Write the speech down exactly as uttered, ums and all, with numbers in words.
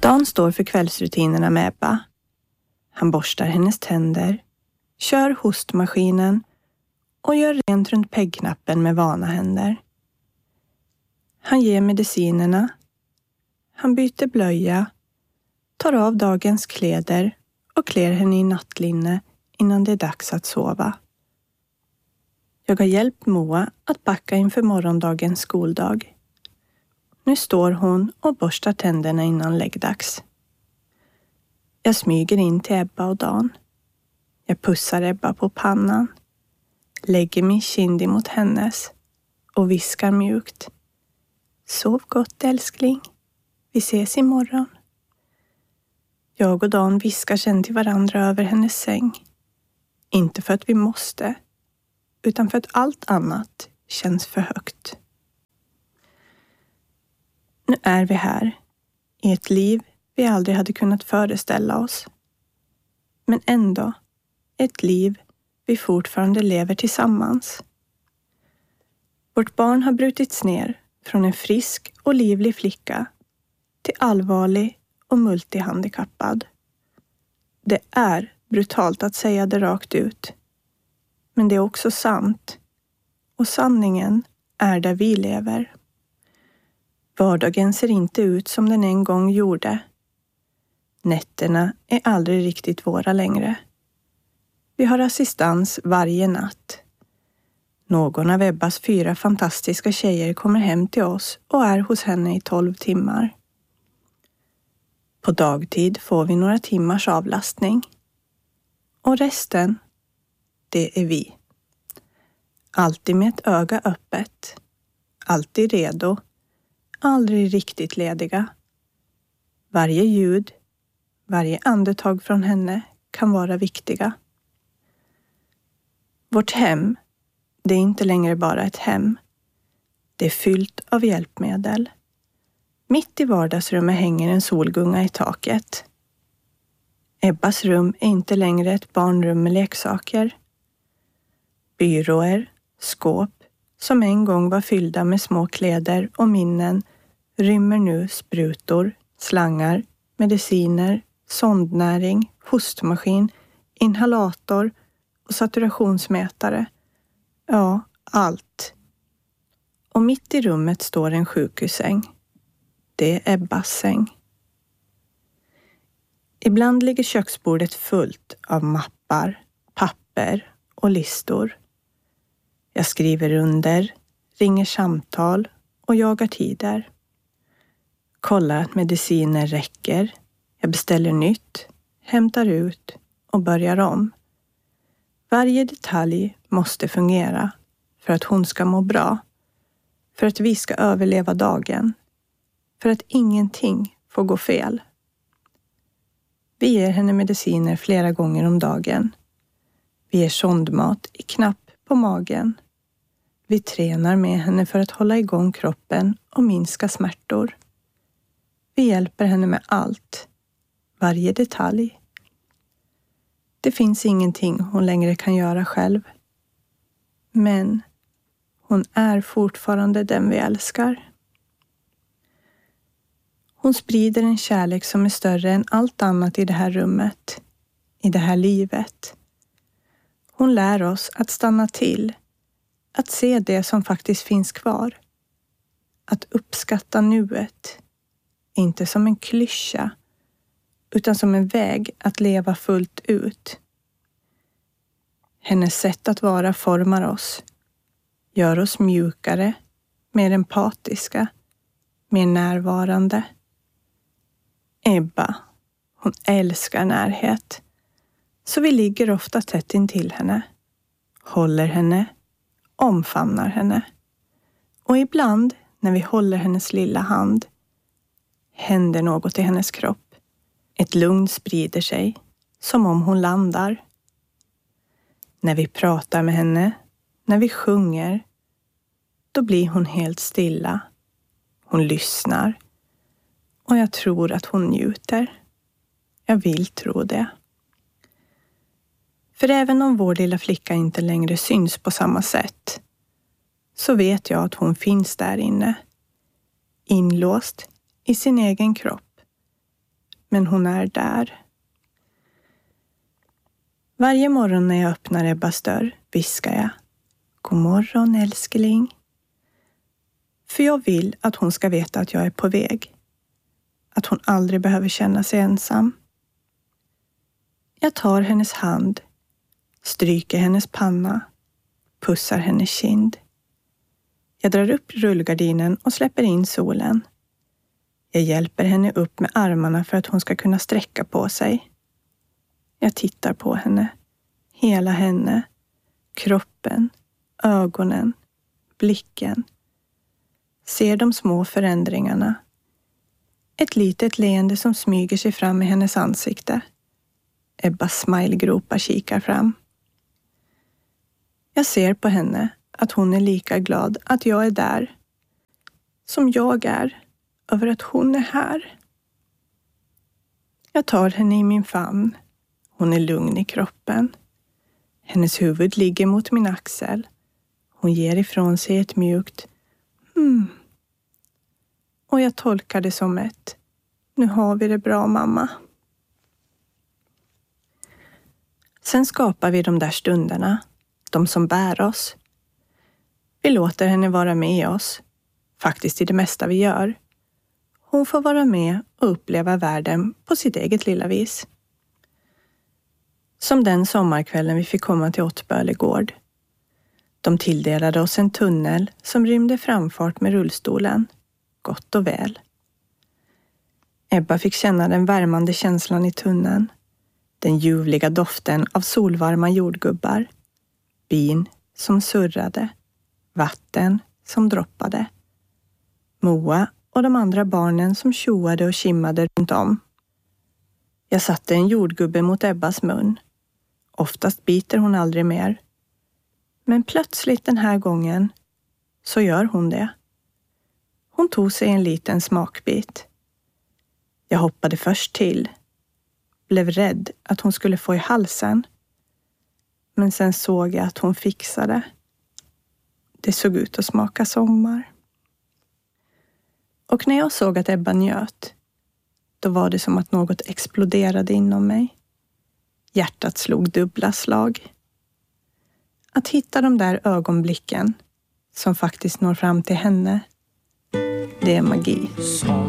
Dan står för kvällsrutinerna med Ebba. Han borstar hennes tänder, kör hostmaskinen och gör rent runt peggknappen med vana händer. Han ger medicinerna. Han byter blöja, tar av dagens kläder och klär henne i nattlinne innan det är dags att sova. Jag har hjälpt Moa att packa inför morgondagens skoldag. Nu står hon och borstar tänderna innan läggdags. Jag smyger in till Ebba och Dan. Jag pussar Ebba på pannan, lägger min kind emot hennes och viskar mjukt. Sov gott, älskling. Vi ses imorgon. Jag och Dan viskar sen till varandra över hennes säng. Inte för att vi måste, utan för att allt annat känns för högt. Nu är vi här, i ett liv vi aldrig hade kunnat föreställa oss. Men ändå, ett liv vi fortfarande lever tillsammans. Vårt barn har brutits ner från en frisk och livlig flicka till allvarlig och multihandikappad. Det är brutalt att säga det rakt ut. Men det är också sant. Och sanningen är där vi lever. Vardagen ser inte ut som den en gång gjorde. Nätterna är aldrig riktigt våra längre. Vi har assistans varje natt. Någon av Ebbas fyra fantastiska tjejer kommer hem till oss och är hos henne i tolv timmar. På dagtid får vi några timmars avlastning. Och resten, det är vi. Alltid med ett öga öppet. Alltid redo. Aldrig riktigt lediga. Varje ljud, varje andetag från henne kan vara viktiga. Vårt hem, det är inte längre bara ett hem. Det är fyllt av hjälpmedel. Mitt i vardagsrummet hänger en solgunga i taket. Ebbas rum är inte längre ett barnrum med leksaker. Byråer, skåp, som en gång var fyllda med små kläder och minnen, rymmer nu sprutor, slangar, mediciner, sondnäring, hostmaskin, inhalator och saturationsmätare. Ja, allt. Och mitt i rummet står en sjukhussäng. Det är Ebbas säng. Ibland ligger köksbordet fullt av mappar, papper och listor. Jag skriver under, ringer samtal och jagar tider. Kollar att mediciner räcker. Jag beställer nytt, hämtar ut och börjar om. Varje detalj måste fungera för att hon ska må bra. För att vi ska överleva dagen. För att ingenting får gå fel. Vi ger henne mediciner flera gånger om dagen. Vi ger sondmat i knapp på magen. Vi tränar med henne för att hålla igång kroppen och minska smärtor. Vi hjälper henne med allt. Varje detalj. Det finns ingenting hon längre kan göra själv. Men hon är fortfarande den vi älskar. Hon sprider en kärlek som är större än allt annat i det här rummet. I det här livet. Hon lär oss att stanna till. Att se det som faktiskt finns kvar. Att uppskatta nuet. Inte som en klyscha. Utan som en väg att leva fullt ut. Hennes sätt att vara formar oss. Gör oss mjukare. Mer empatiska. Mer närvarande. Ebba, hon älskar närhet. Så vi ligger ofta tätt intill henne. Håller henne. Omfamnar henne. Och ibland när vi håller hennes lilla hand händer något i hennes kropp. Ett lugn sprider sig, som om hon landar. När vi pratar med henne, när vi sjunger, då blir hon helt stilla. Hon lyssnar. Och jag tror att hon njuter. Jag vill tro det. För även om vår lilla flicka inte längre syns på samma sätt, så vet jag att hon finns där inne. Inlåst i sin egen kropp. Men hon är där. Varje morgon när jag öppnar Ebbas dörr viskar jag: God morgon, älskling. För jag vill att hon ska veta att jag är på väg. Att hon aldrig behöver känna sig ensam. Jag tar hennes hand, stryker hennes panna, pussar hennes kind. Jag drar upp rullgardinen och släpper in solen. Jag hjälper henne upp med armarna för att hon ska kunna sträcka på sig. Jag tittar på henne, hela henne, kroppen, ögonen, blicken. Ser de små förändringarna. Ett litet leende som smyger sig fram i hennes ansikte. Ebbas smilegropar kikar fram. Jag ser på henne att hon är lika glad att jag är där som jag är över att hon är här. Jag tar henne i min famn. Hon är lugn i kroppen. Hennes huvud ligger mot min axel. Hon ger ifrån sig ett mjukt mm. Och jag tolkar det som ett nu har vi det bra, mamma. Sen skapar vi de där stunderna, de som bär oss. Vi låter henne vara med oss, faktiskt i det mesta vi gör. Hon får vara med och uppleva världen på sitt eget lilla vis. Som den sommarkvällen vi fick komma till Ottböle gård. De tilldelade oss en tunnel som rymde framfart med rullstolen. Gott och väl. Ebba fick känna den värmande känslan i tunneln. Den ljuvliga doften av solvarma jordgubbar. Bin som surrade. Vatten som droppade. Moa och de andra barnen som tjoade och kimmade runt om. Jag satte en jordgubbe mot Ebbas mun. Oftast biter hon aldrig mer. Men plötsligt den här gången så gör hon det. Hon tog sig en liten smakbit. Jag hoppade först till. Blev rädd att hon skulle få i halsen. Men sen såg jag att hon fixade. Det såg ut att smaka sommar. Och när jag såg att Ebba njöt, då var det som att något exploderade inom mig. Hjärtat slog dubbla slag. Att hitta de där ögonblicken som faktiskt når fram till henne, det är magi.